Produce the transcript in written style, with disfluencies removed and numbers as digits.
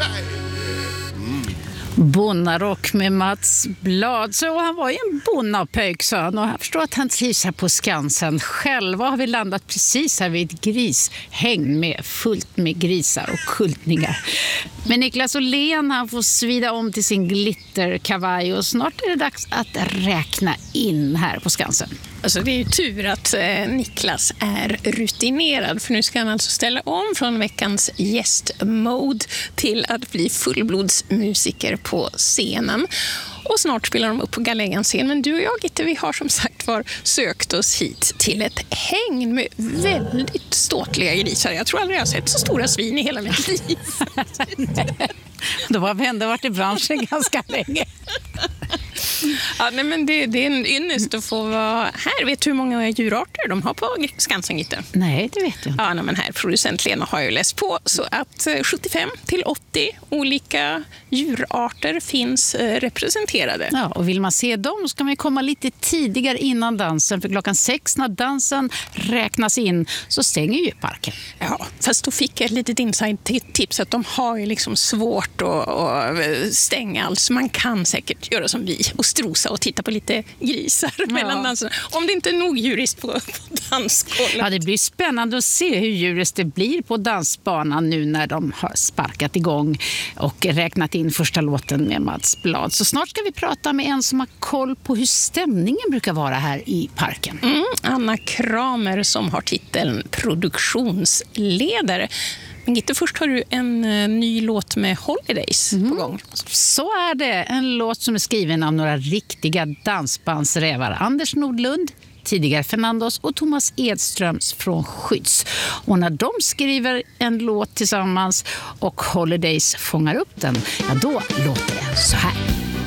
Bonnarock med Mats Blad. Så han var ju en bonnapöjk, sa han. Och jag förstår att han trivs här på Skansen. Själva har vi landat precis här vid ett grishägn med fullt med grisar och kultningar. Men Niklas Åhlén, han får svida om till sin glitterkavaj och snart är det dags att räkna in här på Skansen. Alltså det är ju tur att Niklas är rutinerad, för nu ska han alltså ställa om från veckans gästmode till att bli fullblodsmusiker på scenen. Och snart spelar de upp på Gallegans scen. Men du och jag, Gitte, vi har som sagt sökt oss hit till ett hägn med väldigt ståtliga grisar. Jag tror aldrig jag har sett så stora svin i hela mitt liv. Då har vi ändå varit i branschen ganska länge. Ja, nej, men det är en ynnest att få vara här. Vet du hur många djurarter de har på Skansen, Gitte? Nej, det vet jag inte. Ja, nej, men här, producent Lena har ju läst på så att 75-80 olika djurarter finns representerade. Ja, och vill man se dem ska man komma lite tidigare innan dansen. För 6:00 när dansen räknas in så stänger ju parken. Ja, fast då fick jag ett litet inside-tips att de har ju liksom svårt att stänga allt. Så man kan säkert göra som vi och strosa och titta på lite grisar mellan dansen. Om det inte är nog djuriskt på dansgolvet. Ja, det blir spännande att se hur djuriskt det blir på dansbanan nu när de har sparkat igång och räknat in första låten med Mats Blad. Så snart ska vi prata med en som har koll på hur stämningen brukar vara här i parken. Anna Kramer som har titeln produktionsledare. Men Gitte, först har du en ny låt med Holidays på gång. Så är det. En låt som är skriven av några riktiga dansbandsrävar. Anders Nordlund, tidigare Fernandos, och Thomas Edströms från Skydds. Och när de skriver en låt tillsammans och Holidays fångar upp den, ja då låter det så här.